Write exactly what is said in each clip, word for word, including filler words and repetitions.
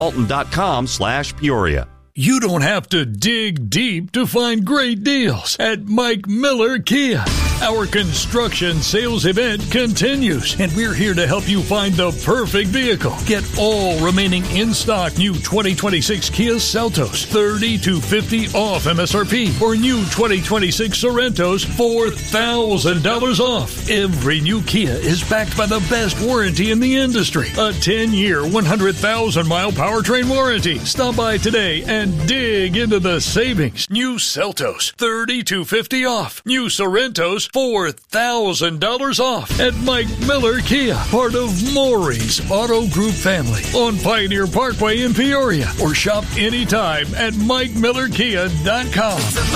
Alton.com slash Peoria. You don't have to dig deep to find great deals at Mike Miller Kia. Our construction sales event continues, and we're here to help you find the perfect vehicle. Get all remaining in-stock new twenty twenty-six Kia Seltos thirty to fifty off M S R P, or new twenty twenty-six Sorrentos four thousand dollars off. Every new Kia is backed by the best warranty in the industry, a ten-year, one hundred thousand mile powertrain warranty. Stop by today and dig into the savings. New Seltos thirty to fifty off. New Sorrentos four thousand dollars off at Mike Miller Kia, part of Maury's Auto Group family on Pioneer Parkway in Peoria, or shop anytime at mike miller kia dot com.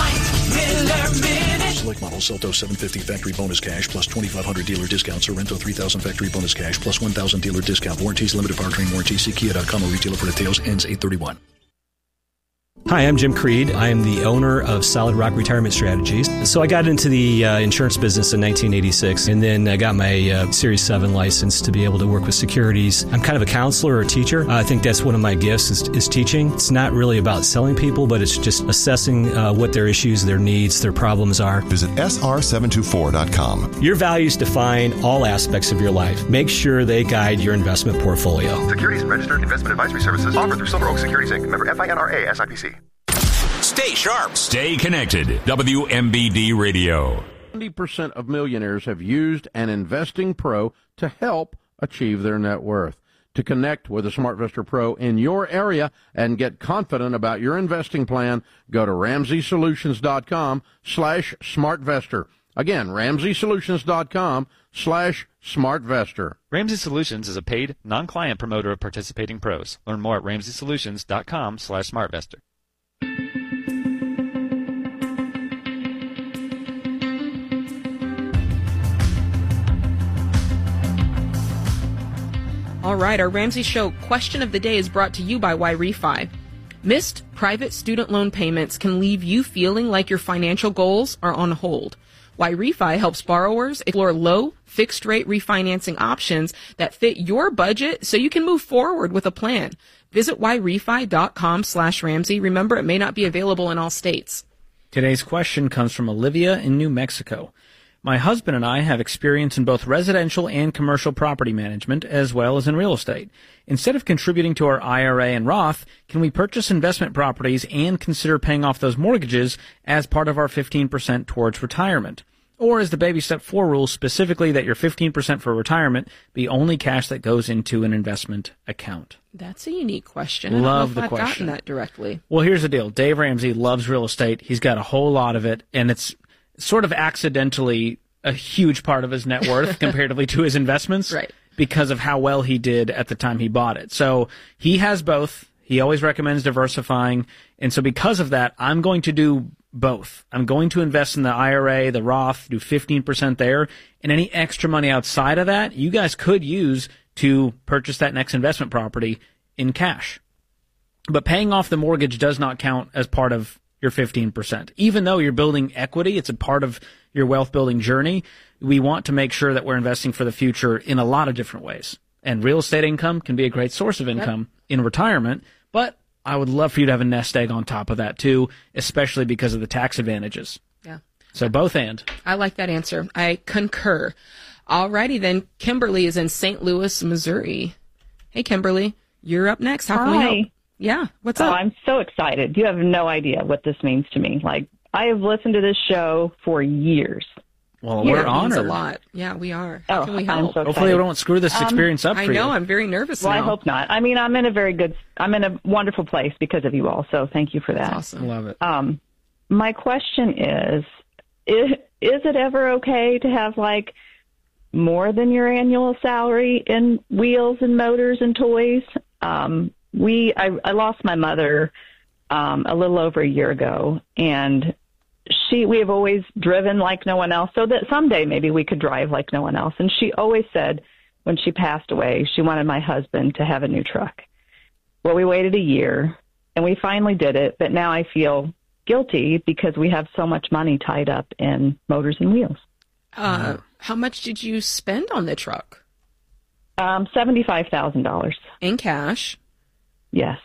Select model Seltos seven fifty factory bonus cash plus twenty-five hundred dealer discount. Sorrento three thousand factory bonus cash plus one thousand dealer discount. Warranties limited powertrain warranty. See kia dot com or retailer for details. Ends eight thirty-one. Hi, I'm Jim Creed. I am the owner of Solid Rock Retirement Strategies. So I got into the uh, insurance business in nineteen eighty-six, and then I got my uh, Series seven license to be able to work with securities. I'm kind of a counselor or a teacher. Uh, I think that's one of my gifts is, is teaching. It's not really about selling people, but it's just assessing uh, what their issues, their needs, their problems are. Visit S R seven two four dot com. Your values define all aspects of your life. Make sure they guide your investment portfolio. Securities and registered investment advisory services offered through Silver Oak Securities Incorporated. Member F I N R A S I P C. Stay sharp. Stay connected. W M B D Radio. seventy percent of millionaires have used an investing pro to help achieve their net worth. To connect with a SmartVestor Pro in your area and get confident about your investing plan, go to ramsey solutions dot com slash smartvestor. Again, ramsey solutions dot com slash smartvestor. Ramsey Solutions is a paid, non-client promoter of participating pros. Learn more at ramsey solutions dot com slash smartvestor. All right, our Ramsey Show question of the day is brought to you by Y-Refi. Missed private student loan payments can leave you feeling like your financial goals are on hold. Y-Refi helps borrowers explore low, fixed-rate refinancing options that fit your budget so you can move forward with a plan. Visit y refi dot com slash Ramsey. Remember, it may not be available in all states. Today's question comes from Olivia in New Mexico. My husband and I have experience in both residential and commercial property management, as well as in real estate. Instead of contributing to our I R A and Roth, can we purchase investment properties and consider paying off those mortgages as part of our fifteen percent towards retirement? Or is the baby step four rule specifically that your fifteen percent for retirement be only cash that goes into an investment account? That's a unique question. Love I don't know the if I've question. gotten that directly. Well, here's the deal. Dave Ramsey loves real estate. He's got a whole lot of it, and it's sort of accidentally a huge part of his net worth comparatively to his investments, right, because of how well he did at the time he bought it. So he has both. He always recommends diversifying. And so because of that, I'm going to do both. I'm going to invest in the I R A, the Roth, do fifteen percent there, and any extra money outside of that, you guys could use to purchase that next investment property in cash. But paying off the mortgage does not count as part of your fifteen percent. Even though you're building equity, it's a part of your wealth building journey. We want to make sure that we're investing for the future in a lot of different ways. And real estate income can be a great source of income yep. in retirement, but I would love for you to have a nest egg on top of that too, especially because of the tax advantages. Yeah. So both and. I like that answer. I concur. All righty then. Kimberly is in Saint Louis, Missouri. Hey, Kimberly, you're up next. How can Hi. we help? Yeah. What's oh, up? I'm so excited. You have no idea what this means to me. Like, I have listened to this show for years. Well, yeah, we're it means honored. a lot. Yeah, we are. How oh, can we I'm help? so excited. Hopefully we don't screw this experience um, up for I you. know. I'm very nervous well, now. I hope not. I mean, I'm in a very good, I'm in a wonderful place because of you all. So thank you for that. That's awesome. Love it. Um, my question is, is, is it ever okay to have like more than your annual salary in wheels and motors and toys? Um, we, I, I lost my mother um, a little over a year ago, and she, we have always driven like no one else, so that someday maybe we could drive like no one else. And she always said when she passed away, she wanted my husband to have a new truck. Well, we waited a year and we finally did it, but now I feel guilty because we have so much money tied up in motors and wheels. Uh, how much did you spend on the truck? Um, seventy-five thousand dollars. In cash? Yes.